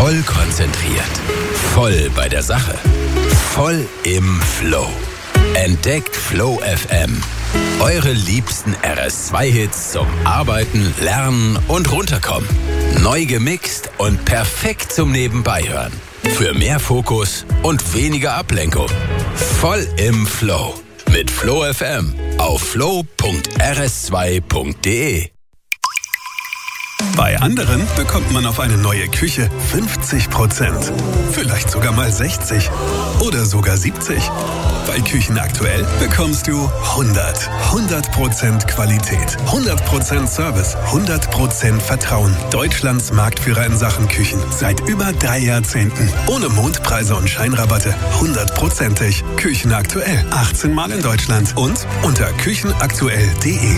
Voll konzentriert. Voll bei der Sache. Voll im Flow. Entdeckt Flow FM. Eure liebsten RS2-Hits zum Arbeiten, Lernen und Runterkommen. Neu gemixt und perfekt zum Nebenbeihören. Für mehr Fokus und weniger Ablenkung. Voll im Flow. Mit Flow FM auf flow.rs2.de. Bei anderen bekommt man auf eine neue Küche 50%. Vielleicht sogar mal 60 oder sogar 70. Bei Küchen aktuell bekommst du 100% Qualität, 100% Service, 100% Vertrauen. Deutschlands Marktführer in Sachen Küchen seit über 3 Jahrzehnten. Ohne Mondpreise und Scheinrabatte, 100%ig. Küchen aktuell, 18 Mal in Deutschland und unter küchenaktuell.de.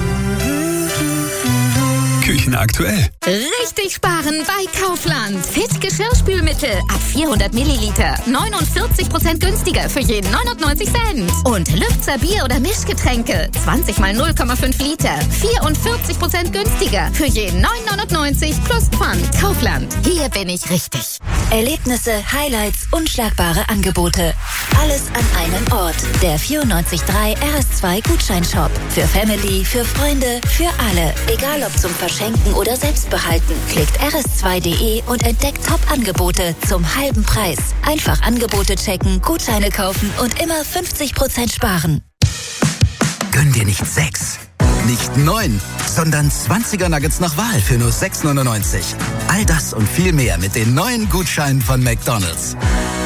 Küchen aktuell. Richtig sparen bei Kaufland. Fit Geschirrspülmittel ab 400 Milliliter. 49% günstiger für jeden 99 Cent. Und Lübzer Bier- oder Mischgetränke. 20 mal 0,5 Liter. 44% günstiger für jeden 9,99 plus Pfand. Kaufland. Hier bin ich richtig. Erlebnisse, Highlights, unschlagbare Angebote. Alles an einem Ort. Der 94.3 RS2 Gutscheinshop. Für Family, für Freunde, für alle. Egal ob zum Verschenken oder Selbstbehalten. Klickt rs2.de und entdeckt Top-Angebote zum halben Preis. Einfach Angebote checken, Gutscheine kaufen und immer 50% sparen. Gönn dir nicht 6, nicht 9, sondern 20er Nuggets nach Wahl für nur 6,99. All das und viel mehr mit den neuen Gutscheinen von McDonald's.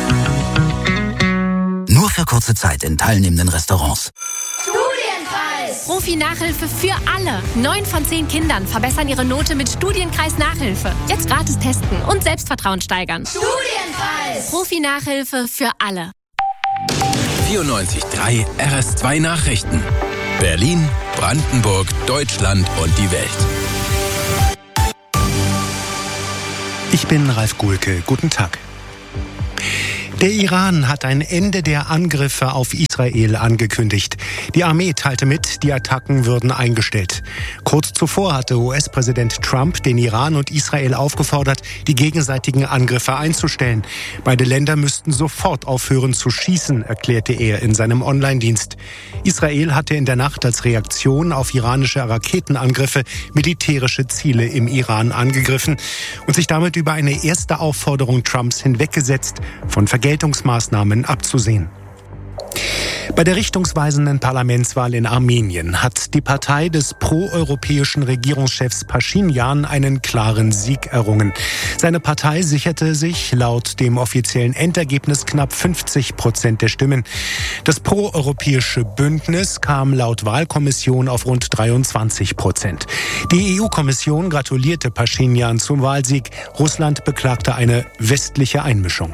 Nur für kurze Zeit in teilnehmenden Restaurants. Profi-Nachhilfe für alle. 9 von 10 Kindern verbessern ihre Note mit Studienkreis-Nachhilfe. Jetzt gratis testen und Selbstvertrauen steigern. Studienpreis. Profi-Nachhilfe für alle. 94.3 RS2 Nachrichten. Berlin, Brandenburg, Deutschland und die Welt. Ich bin Ralf Guhlke. Guten Tag. Der Iran hat ein Ende der Angriffe auf Israel angekündigt. Die Armee teilte mit, die Attacken würden eingestellt. Kurz zuvor hatte US-Präsident Trump den Iran und Israel aufgefordert, die gegenseitigen Angriffe einzustellen. Beide Länder müssten sofort aufhören zu schießen, erklärte er in seinem Online-Dienst. Israel hatte in der Nacht als Reaktion auf iranische Raketenangriffe militärische Ziele im Iran angegriffen und sich damit über eine erste Aufforderung Trumps hinweggesetzt, von Vergeltungsmaßnahmen abzusehen. Bei der richtungsweisenden Parlamentswahl in Armenien hat die Partei des proeuropäischen Regierungschefs Paschinjan einen klaren Sieg errungen. Seine Partei sicherte sich laut dem offiziellen Endergebnis knapp 50% der Stimmen. Das proeuropäische Bündnis kam laut Wahlkommission auf rund 23%. Die EU-Kommission gratulierte Paschinjan zum Wahlsieg. Russland beklagte eine westliche Einmischung.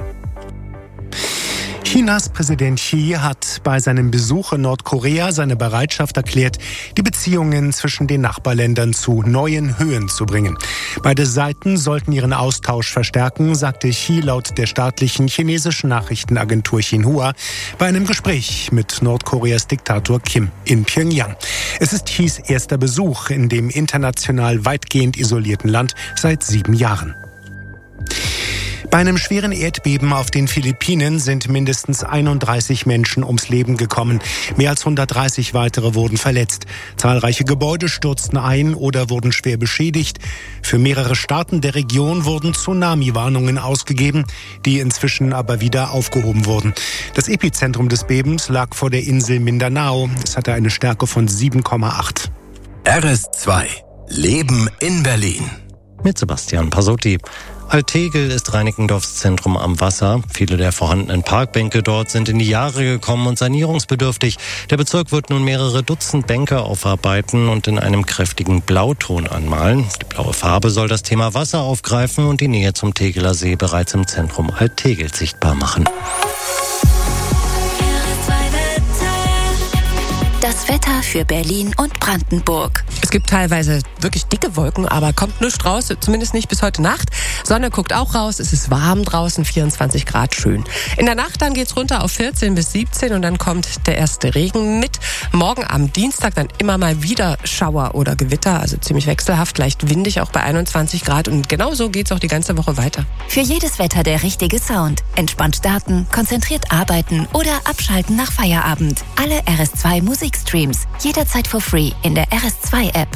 Chinas Präsident Xi hat bei seinem Besuch in Nordkorea seine Bereitschaft erklärt, die Beziehungen zwischen den Nachbarländern zu neuen Höhen zu bringen. Beide Seiten sollten ihren Austausch verstärken, sagte Xi laut der staatlichen chinesischen Nachrichtenagentur Xinhua bei einem Gespräch mit Nordkoreas Diktator Kim in Pyongyang. Es ist Xis erster Besuch in dem international weitgehend isolierten Land seit 7 Jahren. Bei einem schweren Erdbeben auf den Philippinen sind mindestens 31 Menschen ums Leben gekommen. Mehr als 130 weitere wurden verletzt. Zahlreiche Gebäude stürzten ein oder wurden schwer beschädigt. Für mehrere Staaten der Region wurden Tsunami-Warnungen ausgegeben, die inzwischen aber wieder aufgehoben wurden. Das Epizentrum des Bebens lag vor der Insel Mindanao. Es hatte eine Stärke von 7,8. RS2 Leben in Berlin. Mit Sebastian Pasotti. Altegel ist Reinickendorfs Zentrum am Wasser. Viele der vorhandenen Parkbänke dort sind in die Jahre gekommen und sanierungsbedürftig. Der Bezirk wird nun mehrere Dutzend Bänke aufarbeiten und in einem kräftigen Blauton anmalen. Die blaue Farbe soll das Thema Wasser aufgreifen und die Nähe zum Tegeler See bereits im Zentrum Altegel sichtbar machen. Das Wetter für Berlin und Brandenburg. Es gibt teilweise wirklich dicke Wolken, aber kommt nichts raus, zumindest nicht bis heute Nacht. Sonne guckt auch raus, es ist warm draußen, 24 Grad, schön. In der Nacht dann geht's runter auf 14 bis 17 und dann kommt der erste Regen mit. Morgen am Dienstag dann immer mal wieder Schauer oder Gewitter, also ziemlich wechselhaft, leicht windig auch bei 21 Grad und genau so geht's auch die ganze Woche weiter. Für jedes Wetter der richtige Sound. Entspannt starten, konzentriert arbeiten oder abschalten nach Feierabend. Alle RS2 Musikstreams, jederzeit for free in der RS2 App.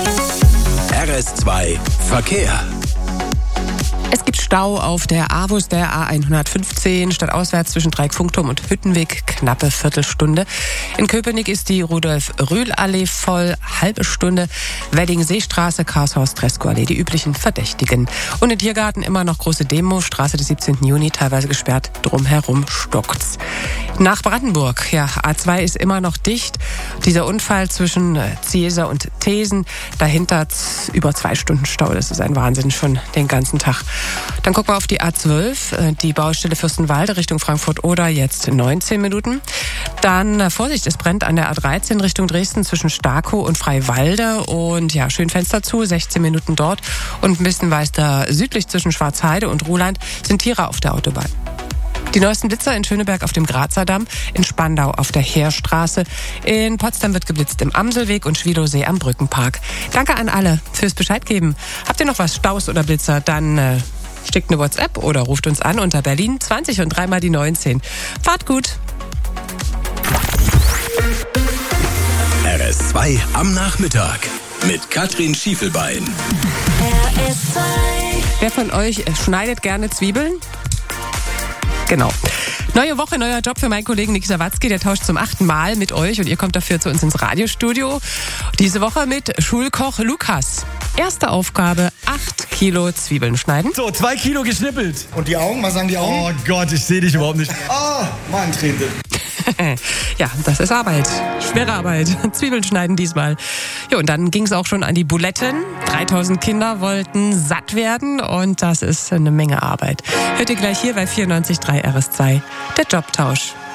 RS2 Verkehr. Es gibt Stau auf der AWUS, der A115, stadtauswärts zwischen Dreieck-Funkturm und Hüttenweg, knappe Viertelstunde. In Köpenick ist die Rudolf-Rühl-Allee voll, halbe Stunde. Wedding-Seestraße, Karlshaus-Tresco-Allee, die üblichen Verdächtigen. Und in Tiergarten immer noch große Demo, Straße des 17. Juni, teilweise gesperrt, drumherum stockt's. Nach Brandenburg, ja, A2 ist immer noch dicht. Dieser Unfall zwischen Zieser und Thesen, dahinter über 2 Stunden Stau, das ist ein Wahnsinn, schon den ganzen Tag. Dann gucken wir auf die A12, die Baustelle Fürstenwalde Richtung Frankfurt-Oder, jetzt 19 Minuten. Dann Vorsicht, es brennt an der A13 Richtung Dresden zwischen Starkow und Freiwalde und ja, schön Fenster zu, 16 Minuten dort und ein bisschen weiter südlich zwischen Schwarzheide und Ruhland sind Tiere auf der Autobahn. Die neuesten Blitzer in Schöneberg auf dem Grazer Damm, in Spandau auf der Heerstraße, in Potsdam wird geblitzt im Amselweg und Schwiedosee am Brückenpark. Danke an alle fürs Bescheid geben. Habt ihr noch was, Staus oder Blitzer, dann schickt eine WhatsApp oder ruft uns an unter Berlin 20 und 3 mal die 19. Fahrt gut! RS2 am Nachmittag mit Katrin Schiefelbein. RS2. Wer von euch schneidet gerne Zwiebeln? Genau. Neue Woche, neuer Job für meinen Kollegen Nick Sawatzki. Der tauscht zum 8. Mal mit euch und ihr kommt dafür zu uns ins Radiostudio. Diese Woche mit Schulkoch Lukas. Erste Aufgabe, 8 Kilo Zwiebeln schneiden. So, 2 Kilo geschnippelt. Und die Augen? Was sagen die Augen? Oh Gott, ich sehe dich überhaupt nicht. Oh, Mann, Trete. Ja, das ist Arbeit. Schwere Arbeit. Zwiebeln schneiden diesmal. Ja, und dann ging es auch schon an die Buletten. 3000 Kinder wollten satt werden und das ist eine Menge Arbeit. Hört ihr gleich hier bei 94.3 RS2, der Jobtausch.